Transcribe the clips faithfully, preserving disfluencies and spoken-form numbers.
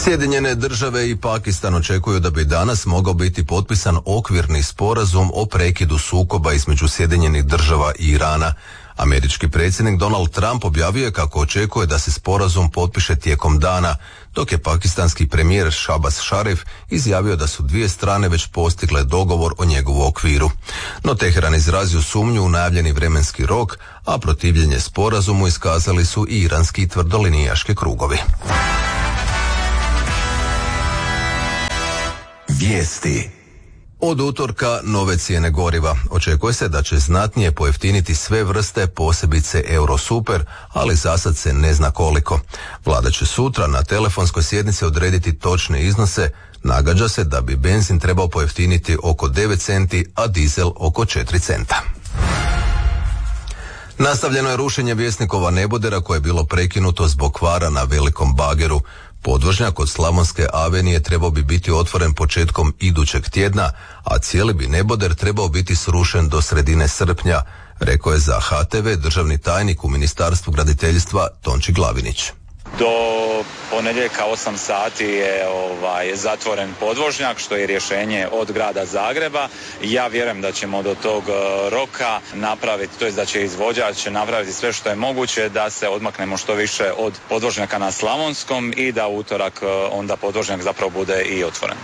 Sjedinjene države i Pakistan očekuju da bi danas mogao biti potpisan okvirni sporazum o prekidu sukoba između Sjedinjenih država i Irana. Američki predsjednik Donald Trump objavio je kako očekuje da se sporazum potpiše tijekom dana, dok je pakistanski premijer Shahbaz Sharif izjavio da su dvije strane već postigle dogovor o njegovu okviru. No Teheran izrazio sumnju u najavljeni vremenski rok, a protivljenje sporazumu iskazali su i iranski tvrdolinijaški krugovi. Vijesti. Od utorka nove cijene goriva. Očekuje se da će znatnije pojeftiniti sve vrste, posebice Eurosuper, ali zasad se ne zna koliko. Vlada će sutra na telefonskoj sjednici odrediti točne iznose. Nagađa se da bi benzin trebao pojeftiniti oko devet centi, a dizel oko četiri centa. Nastavljeno je rušenje Vjesnikova nebodera koje je bilo prekinuto zbog kvara na velikom bageru. Podvožnjak od Slavonske avenije trebao bi biti otvoren početkom idućeg tjedna, a cijeli bi neboder trebao biti srušen do sredine srpnja, rekao je za H T V državni tajnik u Ministarstvu graditeljstva Tonči Glavinić. Do ponedjeljka osam sati je ovaj, zatvoren podvožnjak, što je rješenje od grada Zagreba. Ja vjerujem da ćemo do tog roka napraviti, to jest da će izvođač napraviti sve što je moguće da se odmaknemo što više od podvožnjaka na Slavonskom i da u utorak onda podvožnjak zapravo bude i otvoren.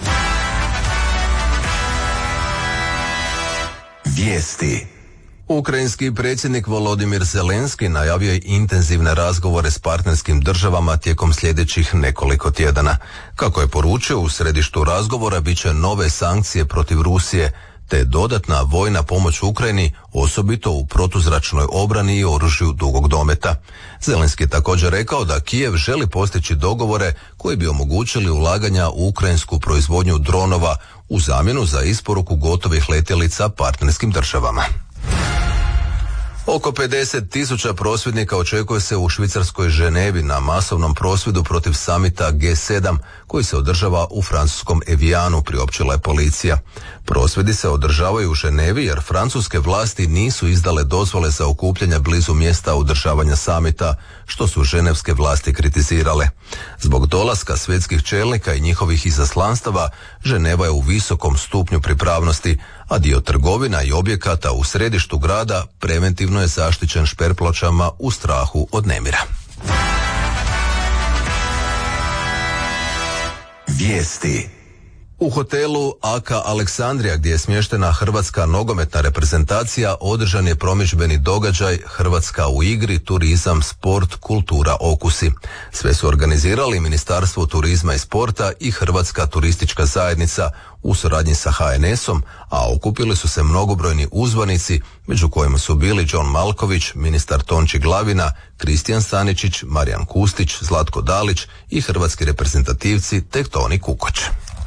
Vijesti. Ukrajinski predsjednik Volodimir Zelenski najavio je intenzivne razgovore s partnerskim državama tijekom sljedećih nekoliko tjedana. Kako je poručio, u središtu razgovora bit će nove sankcije protiv Rusije, te dodatna vojna pomoć Ukrajini, osobito u protuzračnoj obrani i oružju dugog dometa. Zelenski je također rekao da Kijev želi postići dogovore koji bi omogućili ulaganja u ukrajinsku proizvodnju dronova u zamjenu za isporuku gotovih letjelica partnerskim državama. Oko pedeset tisuća prosvjednika očekuje se u švicarskoj Ženevi na masovnom prosvjedu protiv samita G sedam koji se održava u francuskom Evianu, priopćila je policija. Prosvjedi se održavaju u Ženevi jer francuske vlasti nisu izdale dozvole za okupljanje blizu mjesta održavanja samita, što su ženevske vlasti kritizirale. Zbog dolaska svjetskih čelnika i njihovih izaslanstava, Ženeva je u visokom stupnju pripravnosti, a dio trgovina i objekata u središtu grada preventivno je zaštićen šperpločama u strahu od nemira. Vijesti. U hotelu Aka Aleksandrija, gdje je smještena hrvatska nogometna reprezentacija, održan je promidžbeni događaj Hrvatska u igri, turizam, sport, kultura, okusi. Sve su organizirali Ministarstvo turizma i sporta i Hrvatska turistička zajednica u suradnji sa H N S-om, a okupili su se mnogobrojni uzvanici, među kojima su bili John Malković, ministar Tonči Glavina, Kristijan Staničić, Marijan Kustić, Zlatko Dalić i hrvatski reprezentativci Tektoni Kukoć.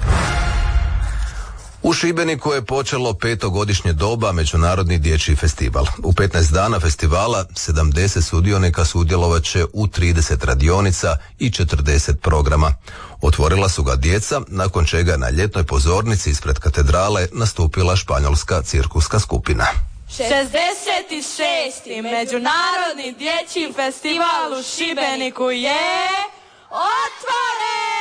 U Šibeniku je počelo petogodišnje doba Međunarodni dječji festival. U petnaest dana festivala sedamdeset sudionika sudjelovat će u trideset radionica i četrdeset programa. Otvorila su ga djeca, nakon čega je na ljetnoj pozornici ispred katedrale nastupila španjolska cirkuska skupina. šezdeset šesti. Međunarodni dječji festival u Šibeniku je otvoren!